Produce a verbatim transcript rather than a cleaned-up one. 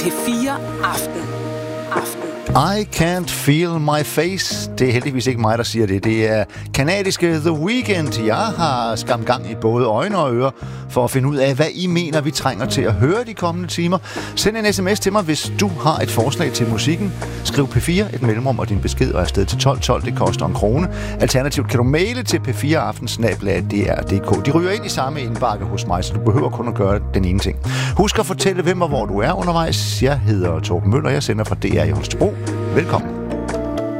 P fire Aften. Aften. I can't feel my face. Det er heldigvis ikke mig, der siger det. Det er kanadiske The Weeknd. Jeg har skam gang i både øjne og ører for at finde ud af, hvad I mener, vi trænger til at høre de kommende timer. Send en sms til mig, hvis du har et forslag til musikken. Skriv P fire, et mellemrum og din besked, og afsted til tolv tolv. Det koster en krone. Alternativt kan du maile til p fire aften snabel-a d r punktum d k. De ryger ind i samme indbakke hos mig, så du behøver kun at gøre den ene ting. Husk at fortælle, hvem og hvor du er undervejs. Jeg hedder Torben Møller, jeg sender fra D R i Holstebro. Velkommen.